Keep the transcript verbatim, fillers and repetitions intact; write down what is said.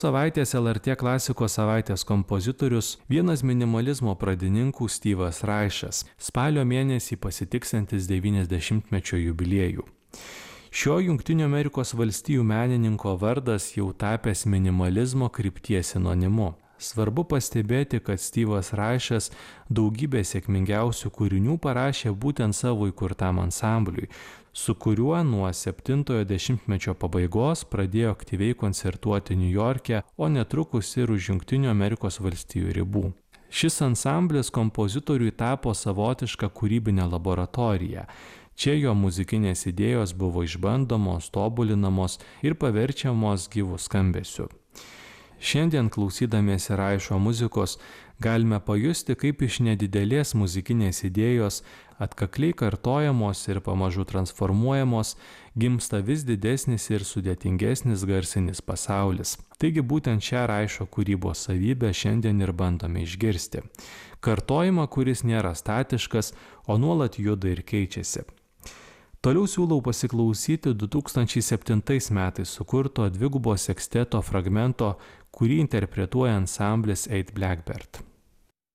Savaitės L R T klasikos savaitės kompozitorius, vienas minimalizmo pradininkų Styvas Raišas, spalio mėnesį pasitiksantis devyniasdešimtmečio jubiliejų. Šio Jungtinių Amerikos valstijų menininko vardas jau tapęs minimalizmo krypties sinonimu. Svarbu pastebėti, kad Styvas Raišas daugybę sėkmingiausių kūrinių parašė būtent savo įkurtam ansambliui, su kuriuo nuo septintojo dešimtmečio pabaigos pradėjo aktyviai koncertuoti Niujorke, o netrukus ir už Jungtinių Amerikos valstijų ribų. Šis ansamblis kompozitoriui tapo savotiška kūrybinė laboratorija. Čia jo muzikinės idėjos buvo išbandomos, tobulinamos ir paverčiamos gyvų skambesiu. Šiandien klausydamiesi Raišo muzikos galime pajusti, kaip iš nedidelės muzikinės idėjos, atkakliai kartojamos ir pamažu transformuojamos, gimsta vis didesnis ir sudėtingesnis garsinis pasaulis. Taigi būtent šią Raišo kūrybos savybę šiandien ir bandome išgirsti. Kartojimą, kuris nėra statiškas, o nuolat juda ir keičiasi. Toliau siūlau pasiklausyti du tūkstančiai septintais metais sukurto dvigubo seksteto fragmento, kurį interpretuoja ansamblis Eight Blackbird.